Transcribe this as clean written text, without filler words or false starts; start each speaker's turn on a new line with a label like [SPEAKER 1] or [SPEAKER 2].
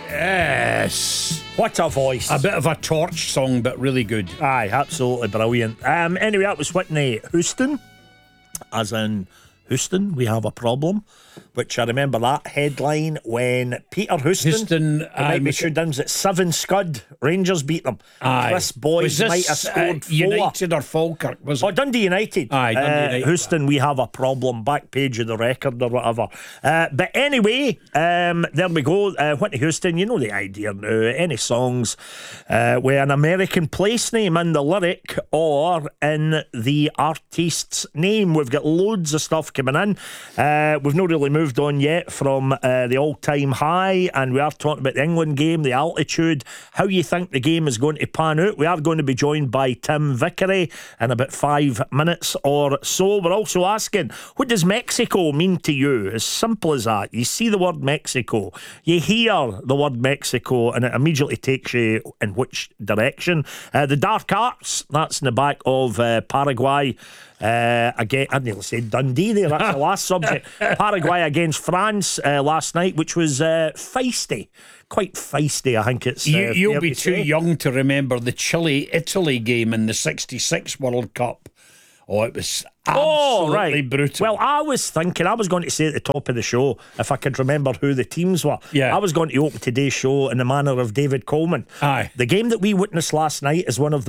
[SPEAKER 1] Yes.
[SPEAKER 2] What a voice.
[SPEAKER 1] A bit of a Torch song, but really good.
[SPEAKER 2] Aye, absolutely brilliant. Anyway, that was Whitney Houston, as in Houston, we have a problem. Which I remember that headline when Peter Houston maybe shootdowns at 7 scud. Rangers beat them.
[SPEAKER 1] Aye.
[SPEAKER 2] Chris Boyce might have scored 4.
[SPEAKER 1] United or Falkirk, was it?
[SPEAKER 2] Dundee United.
[SPEAKER 1] Aye, Dundee United.
[SPEAKER 2] Houston, we have a problem. Back page of the Record or whatever. But anyway, there we go. Whitney Houston, you know the idea now. Any songs with an American place name in the lyric or in the artist's name. We've got loads of stuff coming in. We've not really moved on yet from the all-time high, and we are talking about the England game, the altitude, how you think the game is going to pan out. We are going to be joined by Tim Vickery in about 5 minutes or so. We're also asking, what does Mexico mean to you? As simple as that. You see the word Mexico, you hear the word Mexico, and it immediately takes you in which direction. The Dark Arts, that's in the back of Paraguay. Again, I nearly said Dundee there. That's the last subject. Paraguay against France last night, which was feisty, quite feisty. I think it's.
[SPEAKER 1] You'll be too young to remember the Chile-Italy game in the '66 World Cup. Oh, it was absolutely brutal.
[SPEAKER 2] Well, I was thinking, I was going to say at the top of the show, if I could remember who the teams were.
[SPEAKER 1] Yeah.
[SPEAKER 2] I was going to open today's show in the manner of David Coleman.
[SPEAKER 1] Aye.
[SPEAKER 2] The game that we witnessed last night is one of the